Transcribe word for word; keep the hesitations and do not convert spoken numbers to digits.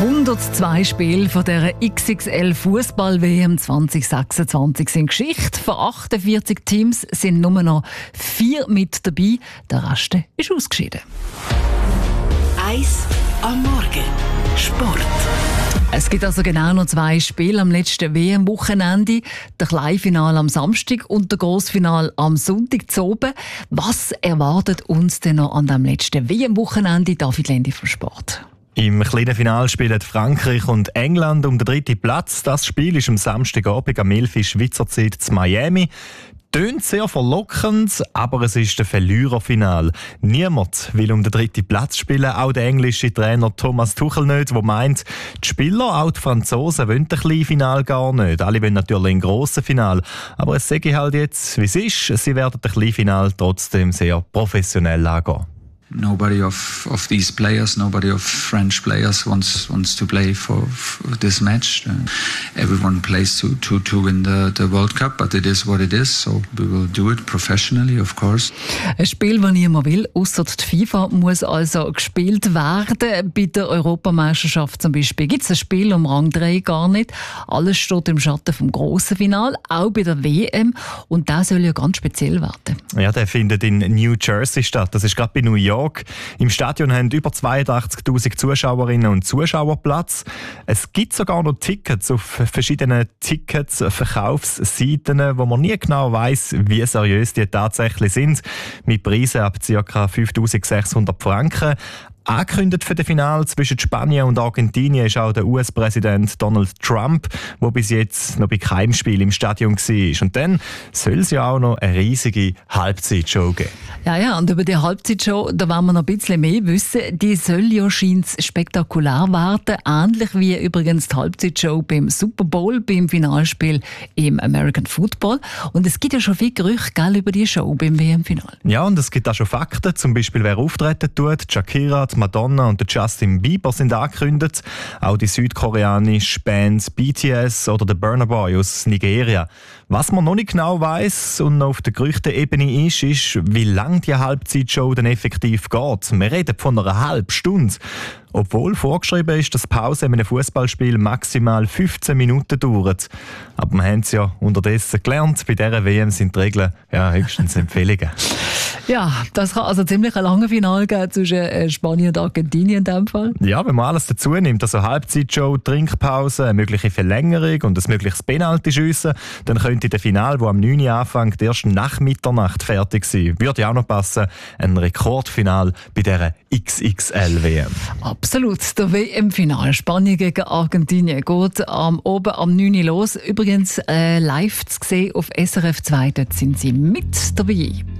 hundertzwei Spiele von der X X L-Fußball-W M zwanzig sechsundzwanzig sind Geschichte. Von achtundvierzig Teams sind nur noch vier mit dabei. Der Rest ist ausgeschieden. Eis am Morgen. Sport. Es gibt also genau noch zwei Spiele am letzten W M-Wochenende. Der Kleinfinale am Samstag und der Grossfinale am Sonntag zu oben. Was erwartet uns denn noch an dem letzten W M-Wochenende? David Lendi vom Sport. Im kleinen Finale spielen Frankreich und England um den dritten Platz. Das Spiel ist am Samstagabend am elf Uhr Schweizer Zeit in Miami. Tönt sehr verlockend, aber es ist ein Verliererfinal. Niemand will um den dritten Platz spielen, auch der englische Trainer Thomas Tuchel nicht, der meint, die Spieler, auch die Franzosen, wollen ein kleines Final gar nicht. Alle wollen natürlich ein grosses Final. Aber es sage ich halt jetzt, wie es ist, sie werden ein kleines Final trotzdem sehr professionell angehen. Nobody of, of these players, nobody of French players wants wants to play for, for this match. Uh, everyone plays to, to, to win the, the World Cup, but it is what it is, so we will do it professionally, of course. Ein Spiel, das niemand will, ausser die FIFA, muss also gespielt werden. Bei der Europameisterschaft zum Beispiel gibt es ein Spiel um Rang drei gar nicht. Alles steht im Schatten vom grossen Finale, auch bei der W M. Und das soll ja ganz speziell werden. Ja, der findet in New Jersey statt. Das ist gerade bei New York. Im Stadion haben über zweiundachtzigtausend Zuschauerinnen und Zuschauer Platz. Es gibt sogar noch Tickets auf verschiedenen Tickets-Verkaufsseiten, wo man nie genau weiss, wie seriös die tatsächlich sind. Mit Preisen ab ca. fünftausendsechshundert Franken. Angekündigt für das Finale zwischen Spanien und Argentinien ist auch der U S-Präsident Donald Trump, der bis jetzt noch bei keinem Spiel im Stadion war. Und dann soll es ja auch noch eine riesige Halbzeitshow geben. Ja, ja, und über die Halbzeitshow, da wollen wir noch ein bisschen mehr wissen. Die soll ja scheint's spektakulär werden, ähnlich wie übrigens die Halbzeitshow beim Super Bowl, beim Finalspiel im American Football. Und es gibt ja schon viele Gerüchte, gell, über die Show beim W M-Final. Ja, und es gibt auch schon Fakten, zum Beispiel wer auftreten tut. Shakira, Madonna und Justin Bieber sind angekündigt. Auch die südkoreanische Band B T S oder der Burna Boy aus Nigeria. Was man noch nicht genau weiss und noch auf der Gerüchteebene ist, ist, wie lange die Halbzeitshow denn effektiv geht. Wir reden von einer halben Stunde. Obwohl vorgeschrieben ist, dass die Pause in einem Fußballspiel maximal fünfzehn Minuten dauert. Aber wir haben es ja unterdessen gelernt. Bei dieser W M sind die Regeln ja höchstens Empfehlungen. Ja, das kann also ziemlich ein langes Finale geben zwischen Spanien und Argentinien in diesem Fall. Ja, wenn man alles dazu nimmt, also Halbzeitshow, Trinkpause, eine mögliche Verlängerung und ein mögliches Penalty-Schiessen, dann könnte der Final, der am neun Uhr anfängt, erst nach Mitternacht fertig sein. Würde auch noch passen, ein Rekordfinal bei dieser X X L-W M. Absolut. Der W M-Final Spanien gegen Argentinien geht am oben am neun Uhr los. Übrigens äh, live zu sehen auf S R F zwei, dort sind sie mit dabei.